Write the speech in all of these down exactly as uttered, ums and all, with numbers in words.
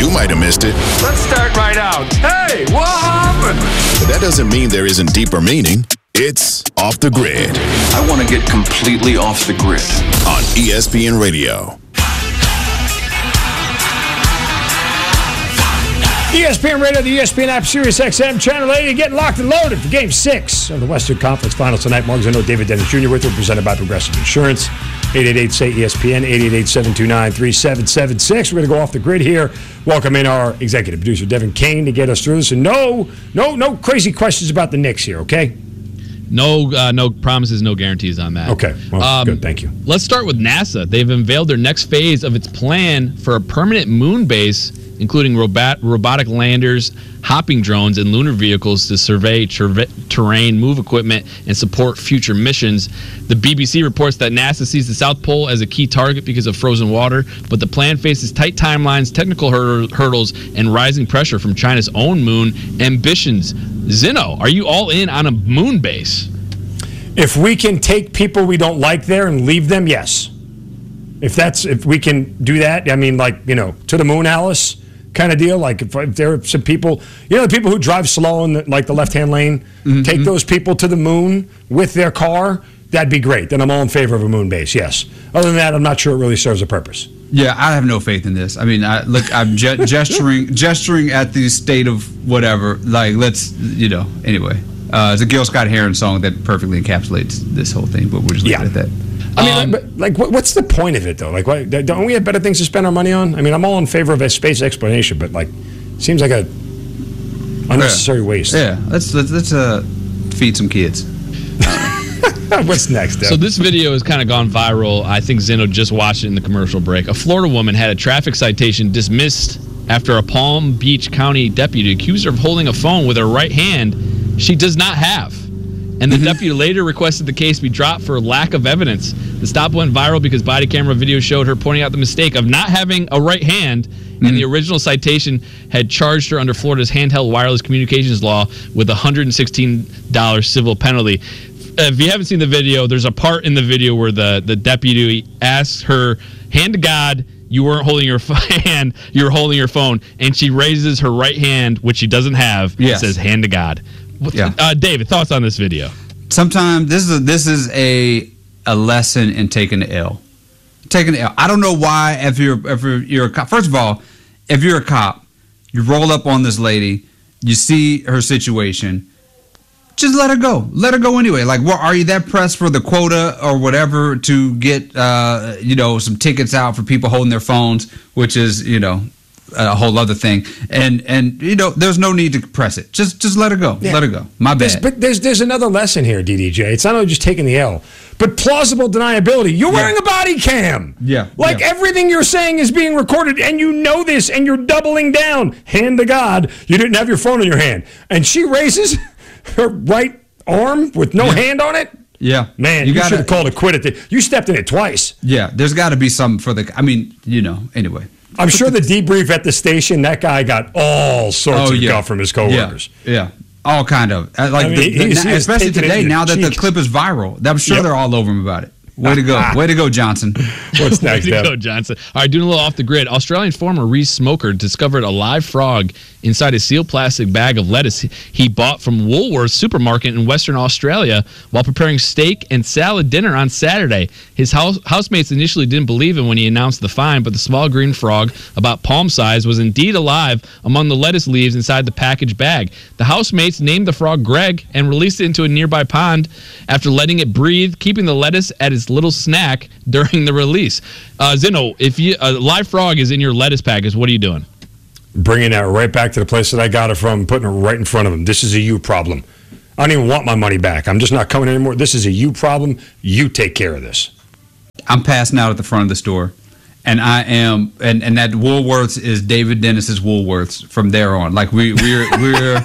You might have missed it. Let's start right out. Hey, what happened? But that doesn't mean there isn't deeper meaning. It's Off the Grid. I want to get completely off the grid. On E S P N Radio. E S P N Radio, the E S P N app, Sirius X M, Channel eighty, getting locked and loaded for Game six of the Western Conference Finals tonight. Mark Zinno, David Dennis Junior with you, presented by Progressive Insurance. eight eight eight, S A Y, E S P N, eight eight eight, seven two nine, three seven seven six. We're going to go off the grid here. Welcome in our executive producer, Devin Kane, to get us through this. And no, no, no crazy questions about the Knicks here, okay? No, uh, no promises, no guarantees on that. Okay, well, um, good, thank you. Let's start with NASA. They've unveiled their next phase of its plan for a permanent moon base, including robot, robotic landers, hopping drones, and lunar vehicles to survey ter- terrain, move equipment, and support future missions. The B B C reports that NASA sees the South Pole as a key target because of frozen water, but the plan faces tight timelines, technical hur- hurdles, and rising pressure from China's own moon ambitions. Zinno, are you all in on a moon base? If we can take people we don't like there and leave them, yes. If that's if we can do that, I mean, like, you know, to the moon, Alice kind of deal. Like if, if there are some people, you know, the people who drive slow in the, like the left-hand lane, mm-hmm. take those people to the moon with their car, that'd be great. Then I'm all in favor of a moon base, yes. Other than that, I'm not sure it really serves a purpose. Yeah, I have no faith in this. I mean, I, look, I'm ge- gesturing gesturing at the state of whatever. Like, let's, you know, anyway. Uh, it's a Gil Scott-Heron song that perfectly encapsulates this whole thing, but we'll just leave yeah. it at that. I mean, um, like, but, like, what's the point of it, though? Like, why, don't we have better things to spend our money on? I mean, I'm all in favor of a space exploration, but, like, seems like a unnecessary yeah. waste. Yeah, let's, let's, let's uh, feed some kids. What's next, Deb? So this video has kind of gone viral. I think Zinno just watched it in the commercial break. A Florida woman had a traffic citation dismissed after a Palm Beach County deputy accused her of holding a phone with her right hand she does not have. And the deputy later requested the case be dropped for lack of evidence. The stop went viral because body camera video showed her pointing out the mistake of not having a right hand, mm-hmm. and the original citation had charged her under Florida's handheld wireless communications law with a one hundred sixteen dollars civil penalty. If you haven't seen the video, there's a part in the video where the, the deputy asks her, hand to God, you weren't holding your hand, you were holding your phone, and she raises her right hand, which she doesn't have, yes. and says, hand to God. Yeah. Uh, David, thoughts on this video? Sometimes this is a, this is a a lesson in taking the L. Taking the L. I don't know why. If you're if you're, you're a cop, first of all, if you're a cop, you roll up on this lady, you see her situation, just let her go. Let her go anyway. Like, what, are you that pressed for the quota or whatever to get uh, you know some tickets out for people holding their phones, which is you know. a whole other thing, and and you know there's no need to press it. Just just let her go. Yeah. Let her go. My bad. There's, but there's there's another lesson here, D D J. It's not only just taking the L, but plausible deniability. You're wearing yeah. a body cam. Yeah. Like yeah. everything you're saying is being recorded, and you know this, and you're doubling down. Hand to God, you didn't have your phone in your hand, and she raises her right arm with no yeah. hand on it. Yeah, man, you, you should have called it quit. It. You stepped in it twice. Yeah, there's got to be something for the. I mean, you know. Anyway. I'm sure the debrief at the station, that guy got all sorts oh, of yeah. guff from his coworkers. Yeah, yeah. all kind of. Like, I mean, the, the, he's, he's especially today, now that cheeks. the clip is viral. I'm sure yep. they're all over him about it. Way to go. Way to go, Johnson. What's next, Way to go, Johnson. All right, doing a little off the grid. Australian farmer Reese Smoker discovered a live frog inside a sealed plastic bag of lettuce he bought from Woolworths supermarket in Western Australia while preparing steak and salad dinner on Saturday. His house, housemates initially didn't believe him when he announced the find, but the small green frog, about palm size, was indeed alive among the lettuce leaves inside the packaged bag. The housemates named the frog Greg and released it into a nearby pond after letting it breathe, keeping the lettuce at its little snack during the release. Uh, Zinno, if you, a live frog is in your lettuce package, what are you doing? Bringing that right back to the place that I got it from, putting it right in front of him. This is a you problem. I don't even want my money back. I'm just not coming anymore. This is a you problem. You take care of this. I'm passing out at the front of the store, and I am, and, and that Woolworths is David Dennis's Woolworths from there on. Like we we're we're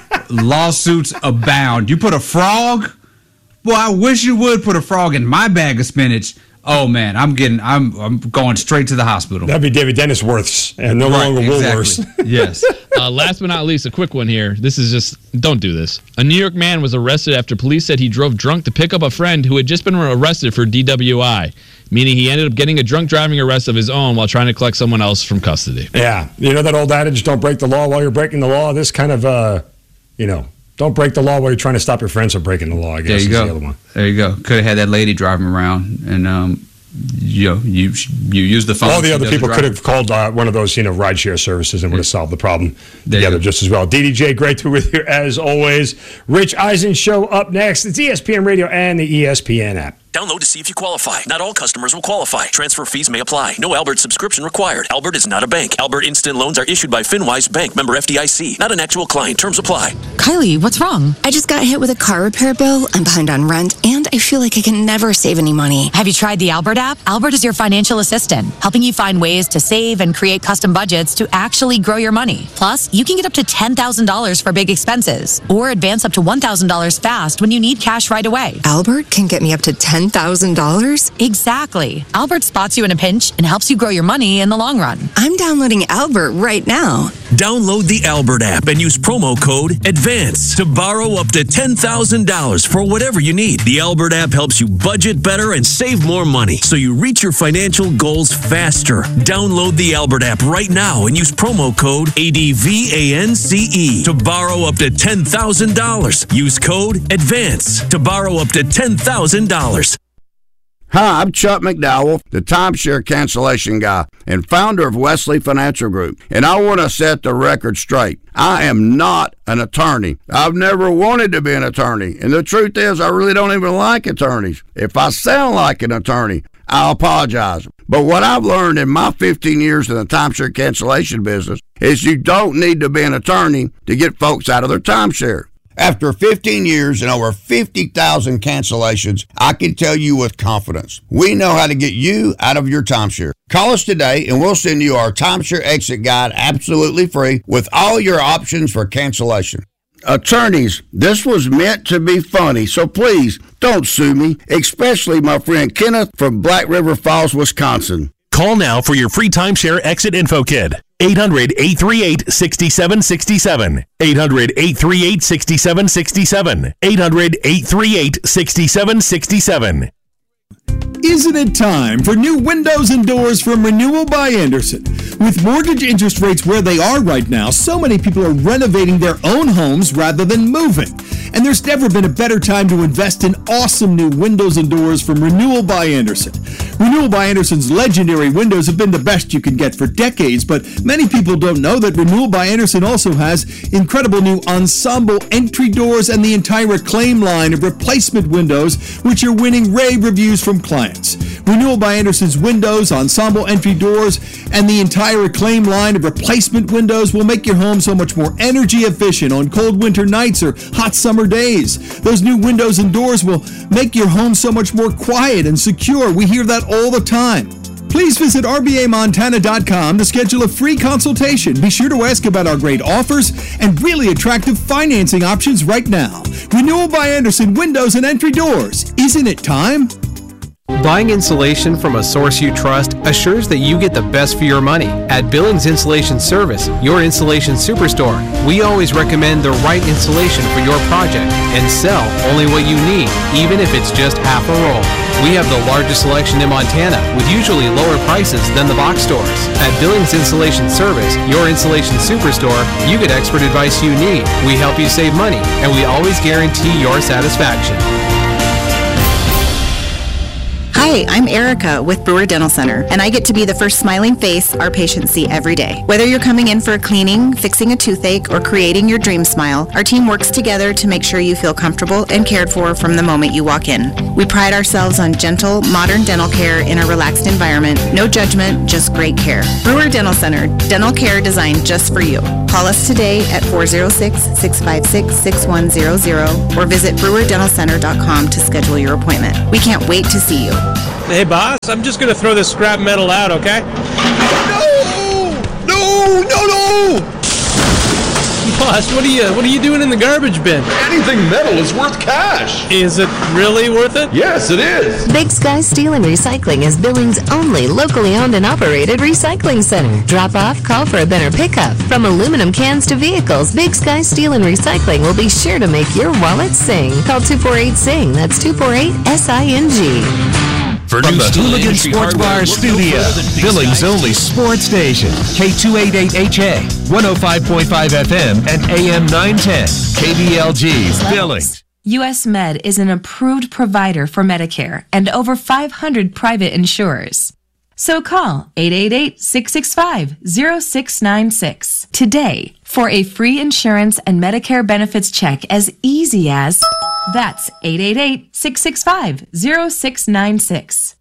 lawsuits abound. You put a frog. Well, I wish you would put a frog in my bag of spinach. Oh man, I'm getting, I'm, I'm going straight to the hospital. That'd be David Dennis Worth's, and no Right, longer exactly. Woolworths. Yes. Uh, last but not least, a quick one here. This is just, don't do this. A New York man was arrested after police said he drove drunk to pick up a friend who had just been arrested for D W I, meaning he ended up getting a drunk driving arrest of his own while trying to collect someone else from custody. Yeah, you know that old adage, don't break the law while you're breaking the law? This kind of, uh, you know, don't break the law while you're trying to stop your friends from breaking the law, I guess. There you is go. The other one. There you go. Could have had that lady driving around, and um, you know, you you use the phone. All the she other does the people could driving. have called uh, one of those, you know, rideshare services and would have solved the problem There you together go. just as well. D D J, great to be with you as always. Rich Eisen Show up next. It's E S P N Radio and the E S P N app. Download to see if you qualify. Not all customers will qualify. Transfer fees may apply. No Albert subscription required. Albert is not a bank. Albert Instant Loans are issued by FinWise Bank, member F D I C. Not an actual client. Terms apply. Kylie, what's wrong? I just got hit with a car repair bill. I'm behind on rent, and I feel like I can never save any money. Have you tried the Albert app? Albert is your financial assistant, helping you find ways to save and create custom budgets to actually grow your money. Plus, you can get up to ten thousand dollars for big expenses, or advance up to one thousand dollars fast when you need cash right away. Albert can get me up to ten thousand dollars? Exactly. Albert spots you in a pinch and helps you grow your money in the long run. I'm downloading Albert right now. Download the Albert app and use promo code ADVANCE to borrow up to ten thousand dollars for whatever you need. The Albert app helps you budget better and save more money so you reach your financial goals faster. Download the Albert app right now and use promo code ADVANCE to borrow up to ten thousand dollars. Use code ADVANCE to borrow up to ten thousand dollars. Hi, I'm Chuck McDowell, the timeshare cancellation guy and founder of Wesley Financial Group, and I want to set the record straight. I am not an attorney. I've never wanted to be an attorney, and the truth is I really don't even like attorneys. If I sound like an attorney, I apologize. But what I've learned in my fifteen years in the timeshare cancellation business is you don't need to be an attorney to get folks out of their timeshare. After fifteen years and over fifty thousand cancellations, I can tell you with confidence, we know how to get you out of your timeshare. Call us today and we'll send you our timeshare exit guide absolutely free with all your options for cancellation. Attorneys, this was meant to be funny, so please don't sue me, especially my friend Kenneth from Black River Falls, Wisconsin. Call now for your free timeshare exit info kit. eight hundred, eight three eight, six seven six seven. eight hundred, eight three eight, six seven six seven. eight hundred, eight three eight, six seven six seven. Isn't it time for new windows and doors from Renewal by Andersen? With mortgage interest rates where they are right now, so many people are renovating their own homes rather than moving. And there's never been a better time to invest in awesome new windows and doors from Renewal by Andersen. Renewal by Andersen's legendary windows have been the best you can get for decades, but many people don't know that Renewal by Andersen also has incredible new ensemble entry doors and the entire Acclaim line of replacement windows, which are winning rave reviews from clients. Renewal by Andersen's windows, ensemble entry doors, and the entire Acclaim line of replacement windows will make your home so much more energy efficient on cold winter nights or hot summer days. Those new windows and doors will make your home so much more quiet and secure. We hear that all the time. Please visit R B A Montana dot com to schedule a free consultation. Be sure to ask about our great offers and really attractive financing options right now. Renewal by Andersen Windows and Entry Doors. Isn't it time? Buying insulation from a source you trust assures that you get the best for your money. At Billings Insulation Service, your insulation superstore, we always recommend the right insulation for your project and sell only what you need, even if it's just half a roll. We have the largest selection in Montana with usually lower prices than the box stores. At Billings Insulation Service, your insulation superstore, you get expert advice you need. We help you save money, and we always guarantee your satisfaction. Hi, I'm Erica with Brewer Dental Center, and I get to be the first smiling face our patients see every day. Whether you're coming in for a cleaning, fixing a toothache, or creating your dream smile, our team works together to make sure you feel comfortable and cared for from the moment you walk in. We pride ourselves on gentle, modern dental care in a relaxed environment. No judgment, just great care. Brewer Dental Center, dental care designed just for you. Call us today at four oh six, six five six, six one zero zero or visit brewer dental center dot com to schedule your appointment. We can't wait to see you. Hey, boss, I'm just going to throw this scrap metal out, okay? No! No! No, no! Boss, what are you what are you doing in the garbage bin? Anything metal is worth cash. Is it really worth it? Yes, it is. Big Sky Steel and Recycling is Billings' only locally owned and operated recycling center. Drop off, call for a bin or pickup. From aluminum cans to vehicles, Big Sky Steel and Recycling will be sure to make your wallet sing. Call two four eight, S I N G. That's two four eight, S I N G. For From the Hooligan Sports Bar Studio, Billings' only sports station, K two eighty-eight H A, one oh five point five F M, and A M nine ten, K B L G, Billings. U S Med is an approved provider for Medicare and over five hundred private insurers. So call eight eight eight, six six five, zero six nine six today for a free insurance and Medicare benefits check as easy as... That's eight eight eight, six six five, zero six nine six.